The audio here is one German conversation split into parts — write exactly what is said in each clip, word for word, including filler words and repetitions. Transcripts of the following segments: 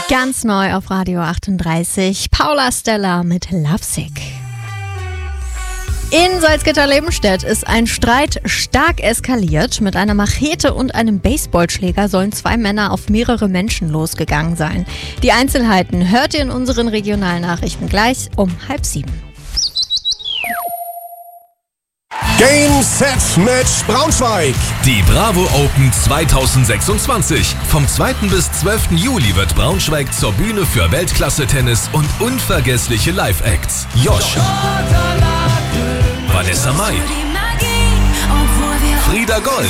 Ganz neu auf Radio achtunddreißig. Paula Stella mit Lovesick. In Salzgitter-Lebenstedt ist ein Streit stark eskaliert. Mit einer Machete und einem Baseballschläger sollen zwei Männer auf mehrere Menschen losgegangen sein. Die Einzelheiten hört ihr in unseren Regionalnachrichten gleich um halb sieben. Game, Set, Match Braunschweig. Die Bravo Open zweitausendsechsundzwanzig. Vom zweiten bis zwölften Juli wird Braunschweig zur Bühne für Weltklasse-Tennis und unvergessliche Live-Acts. Josh, Vanessa Mai, Frieda Gold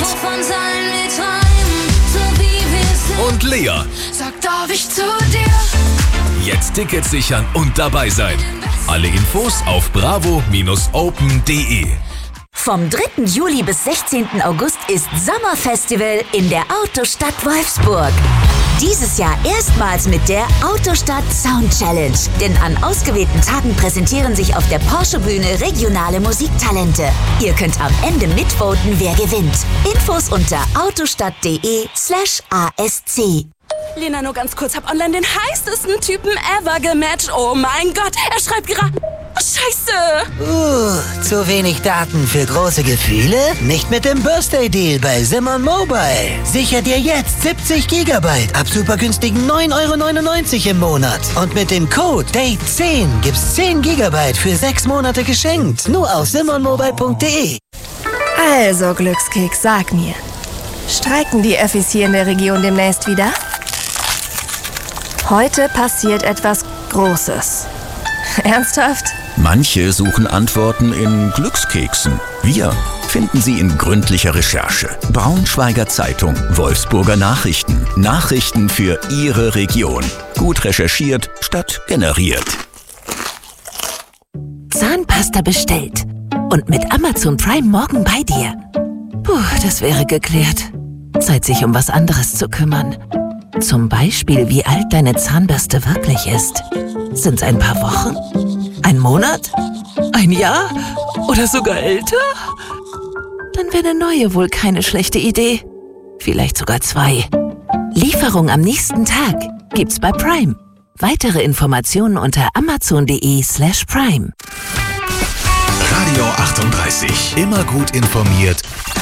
und Lea. Sag, darf ich zu dir? Jetzt Tickets sichern und dabei sein. Alle Infos auf bravo Bindestrich open punkt de. Vom dritten Juli bis sechzehnten August ist Sommerfestival in der Autostadt Wolfsburg. Dieses Jahr erstmals mit der Autostadt Sound Challenge. Denn an ausgewählten Tagen präsentieren sich auf der Porsche-Bühne regionale Musiktalente. Ihr könnt am Ende mitvoten, wer gewinnt. Infos unter autostadt.de slash asc. Lena, nur ganz kurz, hab online den heißesten Typen ever gematcht. Oh mein Gott, er schreibt gerade... Oh, Scheiße! Uh, zu wenig Daten für große Gefühle? Nicht mit dem Birthday-Deal bei Simon Mobile. Sicher dir jetzt siebzig Gigabyte ab super günstigen neun Euro neunundneunzig im Monat. Und mit dem Code Date zehn gibt's zehn Gigabyte für sechs Monate geschenkt. Nur auf simon mobile punkt de. Also, Glückskeks, sag mir. Streiken die Öffis hier in der Region demnächst wieder? Heute passiert etwas Großes. Ernsthaft? Manche suchen Antworten in Glückskeksen. Wir finden sie in gründlicher Recherche. Braunschweiger Zeitung, Wolfsburger Nachrichten. Nachrichten für Ihre Region. Gut recherchiert statt generiert. Zahnpasta bestellt. Und mit Amazon Prime morgen bei dir. Puh, das wäre geklärt. Zeit, sich um was anderes zu kümmern. Zum Beispiel, wie alt deine Zahnbürste wirklich ist. Sind's ein paar Wochen? Ein Monat? Ein Jahr? Oder sogar älter? Dann wäre eine neue wohl keine schlechte Idee. Vielleicht sogar zwei. Lieferung am nächsten Tag gibt's bei Prime. Weitere Informationen unter amazon.de slash prime. Radio achtunddreißig. Immer gut informiert